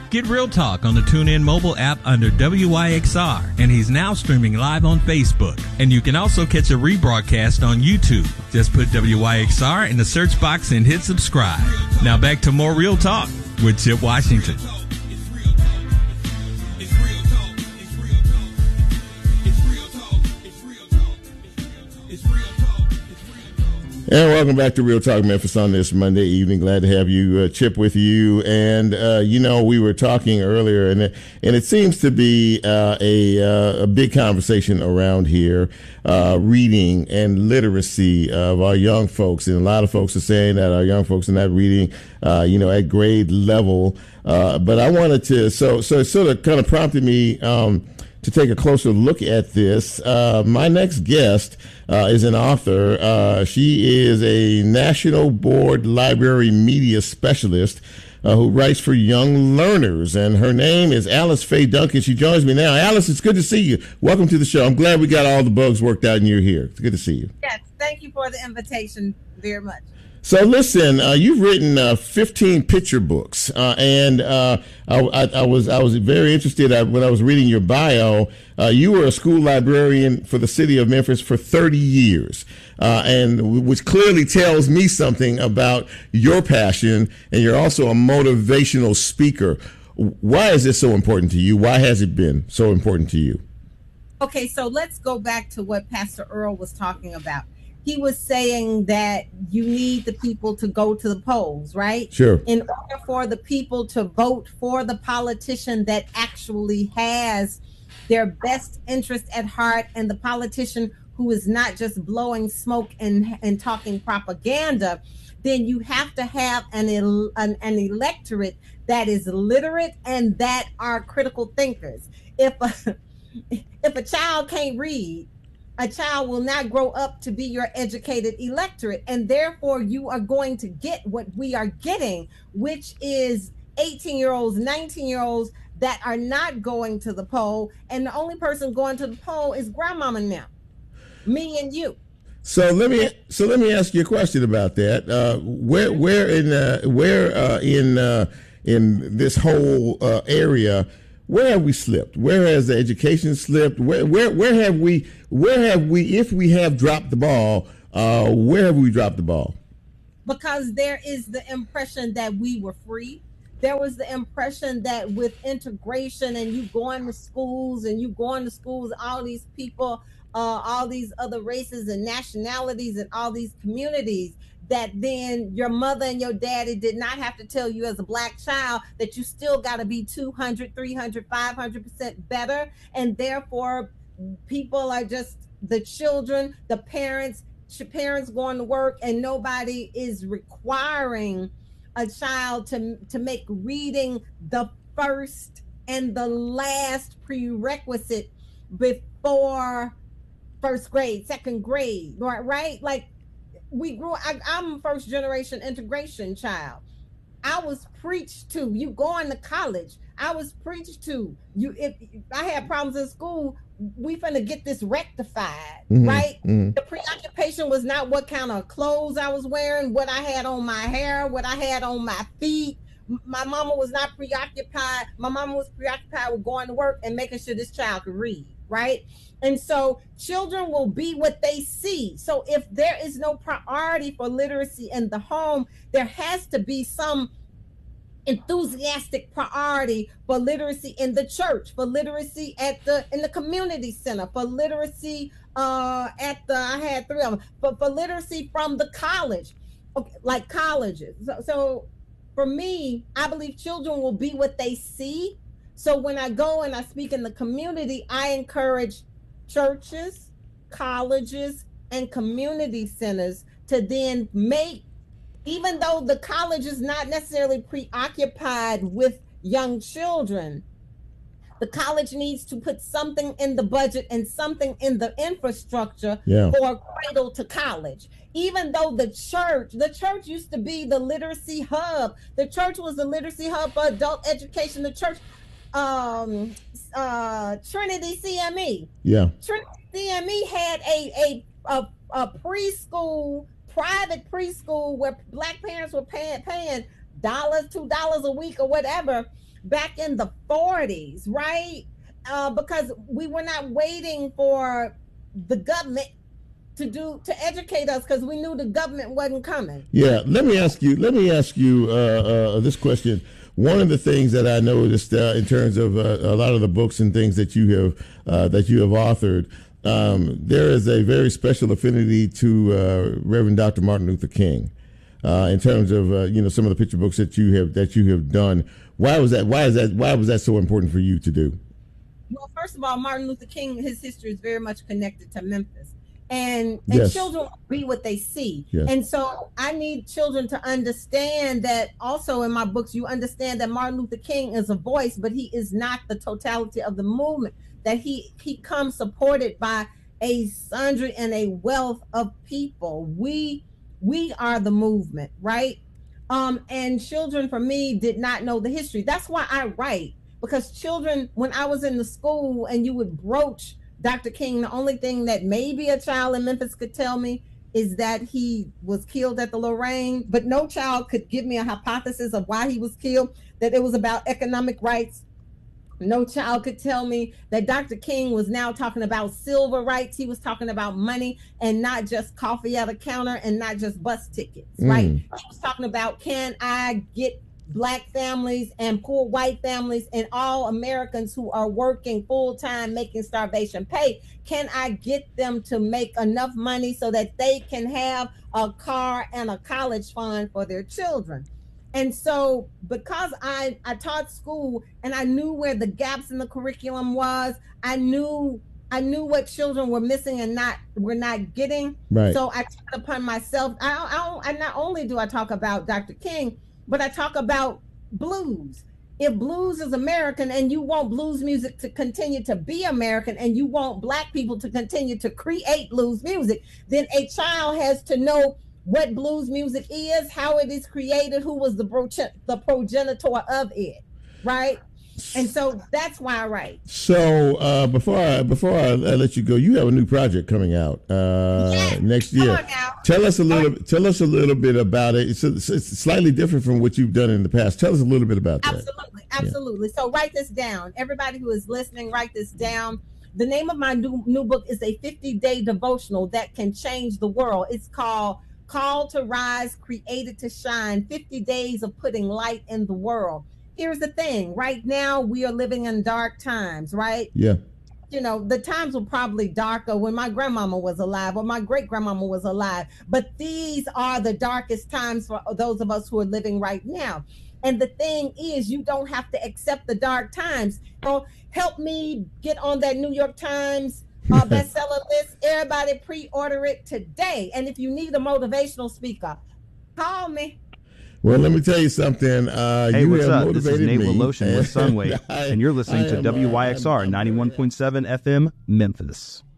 Get Real Talk on the TuneIn mobile app under WYXR, and he's now streaming live on Facebook. And you can also catch a rebroadcast on YouTube. Just put WYXR in the search box and hit subscribe. Now back to more Real Talk with Chip Washington. And welcome back to Real Talk Memphis on this Monday evening. Glad to have you, Chip, with you. And we were talking earlier, and it seems to be a big conversation around here, reading and literacy of our young folks. And a lot of folks are saying that our young folks are not reading, at grade level. But I wanted to, so it sort of kind of prompted me to take a closer look at this. My next guest is an author. She is a National Board Library Media Specialist who writes for young learners, and her name is Alice Faye Duncan. She joins me now. Alice, it's good to see you. Welcome to the show. I'm glad we got all the bugs worked out and you're here. It's good to see you. Yes, thank you for the invitation very much. So listen, you've written 15 picture books, and I was very interested when I was reading your bio. You were a school librarian for the city of Memphis for 30 years, and which clearly tells me something about your passion. And you're also a motivational speaker. Why is this so important to you? Why has it been so important to you? Okay, so let's go back to what Pastor Earl was talking about. He was saying that you need the people to go to the polls, right? Sure. In order for the people to vote for the politician that actually has their best interest at heart, and the politician who is not just blowing smoke and talking propaganda, then you have to have an electorate that is literate and that are critical thinkers. If a child can't read, a child will not grow up to be your educated electorate, and therefore you are going to get what we are getting, which is 18-year-olds, 19-year-olds that are not going to the poll, and the only person going to the poll is grandmama now, me and you. So let me ask you a question about that. Where in this whole area, where have we slipped? Where has the education slipped? Where have we, if we have dropped the ball, where have we dropped the ball? Because there is the impression that we were free. There was the impression that with integration and you going to schools, all these people, all these other races and nationalities and all these communities, that then your mother and your daddy did not have to tell you as a black child that you still got to be 200, 300, 500% better. And therefore, people are just the children, the parents going to work, and nobody is requiring a child to make reading the first and the last prerequisite before first grade, second grade, right? Like, we grew. I'm a first generation integration child. I was preached to. You going to college? I was preached to. You. If I had problems in school, we finna get this rectified, right? Mm-hmm. The preoccupation was not what kind of clothes I was wearing, what I had on my hair, what I had on my feet. My mama was not preoccupied. My mama was preoccupied with going to work and making sure this child could read, right? And so children will be what they see. So if there is no priority for literacy in the home, there has to be some enthusiastic priority for literacy in the church, for literacy in the community center, for literacy I had three of them, but for literacy from the college, like colleges. So for me, I believe children will be what they see. So when I go and I speak in the community, I encourage churches, colleges, and community centers to then make, even though the college is not necessarily preoccupied with young children, the college needs to put something in the budget and something in the infrastructure for cradle to college. Even though the church used to be the literacy hub. The church was the literacy hub for adult education. The church, Trinity CME. Yeah. Trinity CME had a preschool, private preschool where black parents were paying $1, $2 a week or whatever. back in the 40s, right? Because we were not waiting for the government to educate us, because we knew the government wasn't coming. Yeah, let me ask you this question. One of the things that I noticed in terms of a lot of the books and things that you have authored, there is a very special affinity to Reverend Dr. Martin Luther King. In terms of some of the picture books that you have done. Why was that so important for you to do? Well, first of all, Martin Luther King, his history is very much connected to Memphis. And Yes. children be what they see. Yes. And so I need children to understand that also in my books, you understand that Martin Luther King is a voice, but he is not the totality of the movement, that he comes supported by a sundry and a wealth of people. We are the movement, right? And children for me did not know the history. That's why I write, because children, when I was in the school and you would broach Dr. King, the only thing that maybe a child in Memphis could tell me is that he was killed at the Lorraine, but no child could give me a hypothesis of why he was killed, that it was about economic rights. No child could tell me that Dr. King was now talking about civil rights. He was talking about money and not just coffee at a counter and not just bus tickets, right? He was talking about, can I get Black families and poor white families and all Americans who are working full-time making starvation pay, can I get them to make enough money so that they can have a car and a college fund for their children? And so because I taught school and I knew where the gaps in the curriculum was, I knew what children were missing and were not getting. Right. So I took it upon myself. I not only do I talk about Dr. King, but I talk about blues. If blues is American and you want blues music to continue to be American and you want Black people to continue to create blues music, then a child has to know what blues music is, how it is created, who was the progenitor of it, right? And so that's why I write. So before I let you go, you have a new project coming out next year. Tell us a little bit about it. It's slightly different from what you've done in the past. Tell us a little bit about that. Absolutely. So write this down. Everybody who is listening, write this down. The name of my new book is a 50-day devotional that can change the world. It's called Call to Rise, Created to Shine, 50 Days of Putting Light in the World. Here's the thing. Right now, we are living in dark times, right? Yeah. You know, the times were probably darker when my grandmama was alive or my great-grandmama was alive. But these are the darkest times for those of us who are living right now. And the thing is, you don't have to accept the dark times. So help me get on that New York Times bestseller list. Everybody pre-order it today. And if you need a motivational speaker, call me. Well, let me tell you something. Hey, what's up? This is Nate Lotion with Sunway, and you're listening to WYXR 91.7 FM, Memphis.